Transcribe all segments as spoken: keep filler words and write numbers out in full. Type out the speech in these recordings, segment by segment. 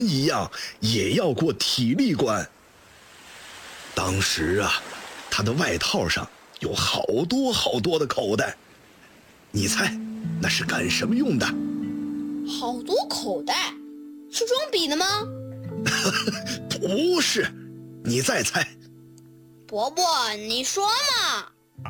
一样也要过体力关。当时啊，他的外套上有好多好多的口袋，你猜那是干什么用的？ 好多口袋，是装笔的吗？ 不是，你再猜。 伯伯，你说嘛。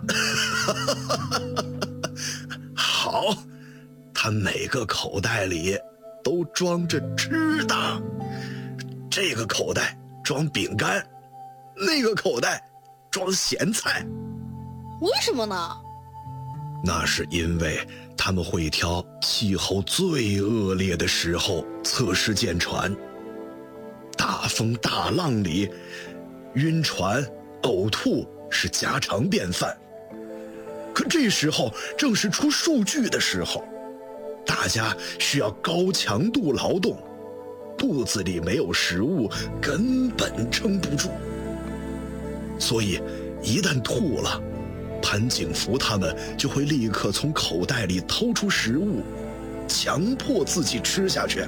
好，他每个口袋里都装着吃的，这个口袋装饼干，那个口袋装咸菜。 为什么呢？ 那是因为他们会挑气候最恶劣的时候测试舰船。大风大浪里，晕船、呕吐是家常便饭。可这时候正是出数据的时候，大家需要高强度劳动，肚子里没有食物根本撑不住。所以一旦吐了，潘景福他们就会立刻从口袋里掏出食物，强迫自己吃下去。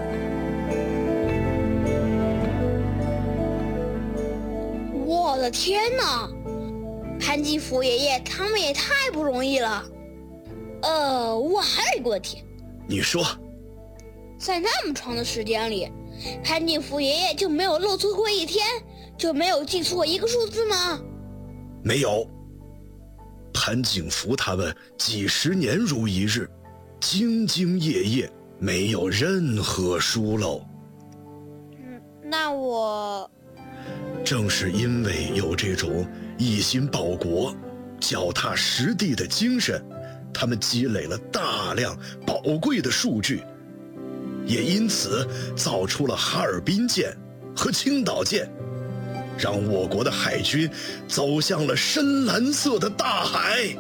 我的天哪！潘金福爷爷他们也太不容易了。呃，我还有一个问题。 你说， 在那么长的时间里，潘金福爷爷就没有漏错过一天，就没有记错一个数字吗？ 没有。潘景福他们几十年如一日，兢兢业业，没有任何疏漏。 嗯，那我…… 正是因为有这种一心报国、脚踏实地的精神，他们积累了大量宝贵的数据，也因此造出了哈尔滨舰和青岛舰，让我国的海军走向了深蓝色的大海。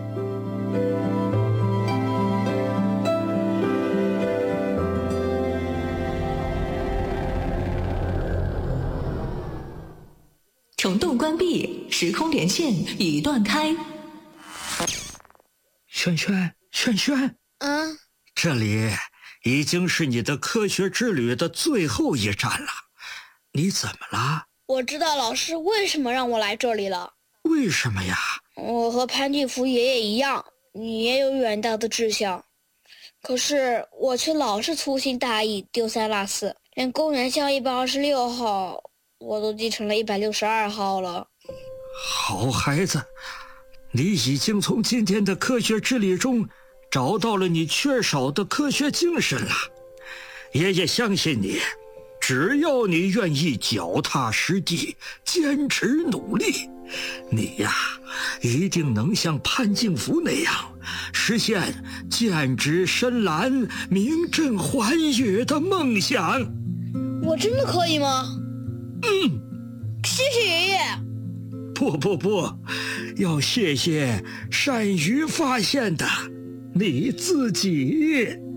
虫洞关闭，时空连线已断开。 轩轩，轩轩， 嗯， 这里已经是你的科学之旅的最后一站了，你怎么了？ 我知道老师为什么让我来这里了。 为什么呀？ 我和潘金福爷爷一样，你也有远大的志向，可是我却老是粗心大意，丢三落四，连公园巷一百二十六号我都记成了一百六十二号了。 好孩子，你已经从今天的科学之旅中找到了你缺少的科学精神了。爷爷相信你，只要你愿意脚踏实地，坚持努力，你呀，一定能像潘金福那样，实现剑指深蓝、名震寰宇的梦想。 我真的可以吗？ 嗯， 谢谢爷爷。 不不不，要谢谢善于发现的你自己。